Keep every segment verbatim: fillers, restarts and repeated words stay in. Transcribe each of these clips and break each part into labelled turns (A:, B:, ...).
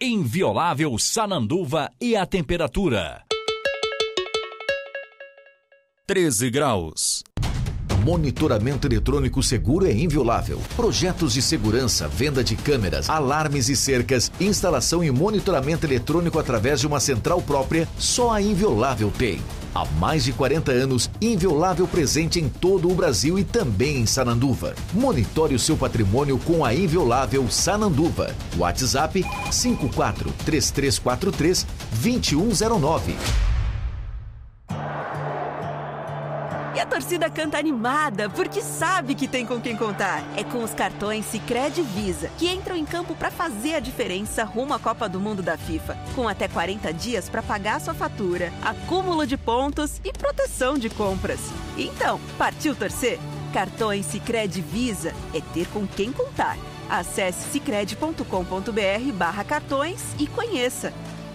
A: Inviolável Sananduva e a temperatura. treze graus.
B: Monitoramento eletrônico seguro é Inviolável. Projetos de segurança, venda de câmeras, alarmes e cercas, instalação e monitoramento eletrônico através de uma central própria, só a Inviolável tem. Há mais de quarenta anos, Inviolável presente em todo o Brasil e também em Sananduva. Monitore o seu patrimônio com a Inviolável Sananduva. WhatsApp cinco quatro três três quatro três dois um zero nove.
C: E a torcida canta animada, porque sabe que tem com quem contar. É com os cartões Sicredi Visa, que entram em campo para fazer a diferença rumo à Copa do Mundo da FIFA. Com até quarenta dias para pagar sua fatura, acúmulo de pontos e proteção de compras. Então, partiu torcer? Cartões Sicredi Visa é ter com quem contar. Acesse sicredi ponto com ponto br barra cartões e conheça.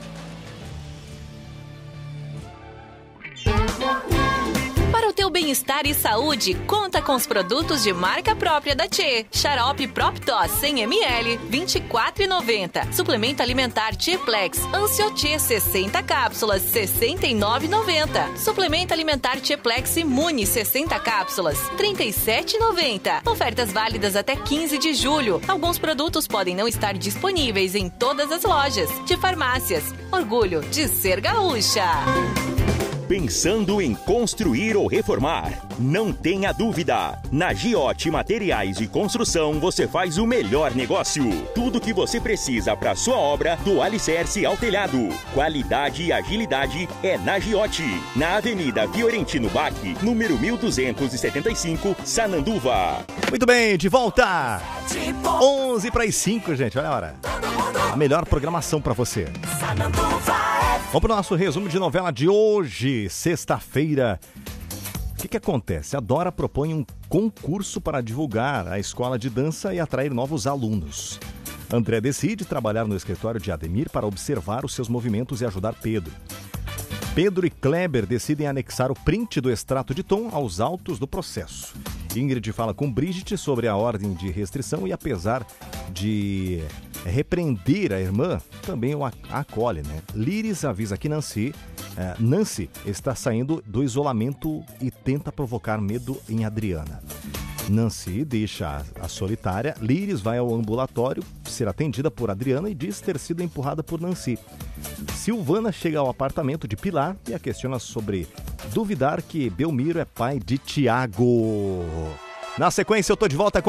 D: Para o teu bem-estar e saúde, conta com os produtos de marca própria da Tchê. Xarope Proptos cem mililitros, vinte e quatro reais e noventa centavos. Suplemento alimentar Tchê-Plex Ancio-Tchê sessenta cápsulas, sessenta e nove reais e noventa centavos. Suplemento alimentar Tchê-Plex Imune sessenta cápsulas, trinta e sete reais e noventa centavos. Ofertas válidas até quinze de julho. Alguns produtos podem não estar disponíveis em todas as lojas de farmácias. Orgulho de ser gaúcha.
E: Pensando em construir ou reformar? Não tenha dúvida! Na Giote Materiais de Construção você faz o melhor negócio. Tudo o que você precisa para sua obra, do alicerce ao telhado. Qualidade e agilidade é na Giote. Na Avenida Fiorentino Bach, número mil duzentos e setenta e cinco, Sananduva.
F: Muito bem, de volta! onze para as cinco, gente, olha a hora. A melhor programação para você. Vamos para o nosso resumo de novela de hoje, sexta-feira. O que, que acontece? A Dora propõe um concurso para divulgar a escola de dança e atrair novos alunos. André decide trabalhar no escritório de Ademir para observar os seus movimentos e ajudar Pedro. Pedro e Kleber decidem anexar o print do extrato de Tom aos autos do processo. Ingrid fala com Brigitte sobre a ordem de restrição e, apesar de repreender a irmã, também o acolhe, né? Liris avisa que Nancy, eh, Nancy está saindo do isolamento e tenta provocar medo em Adriana. Nancy deixa a, a solitária. Liris vai ao ambulatório ser atendida por Adriana e diz ter sido empurrada por Nancy. Silvana chega ao apartamento de Pilar e a questiona sobre duvidar que Belmiro é pai de Tiago. Na sequência, eu tô de volta com